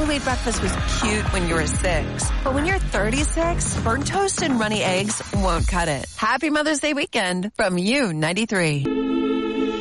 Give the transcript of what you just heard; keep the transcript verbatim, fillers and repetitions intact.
who ate breakfast was cute when you were six. But when you're thirty-six, burnt toast and runny eggs won't cut it. Happy Mother's Day weekend from U ninety-three.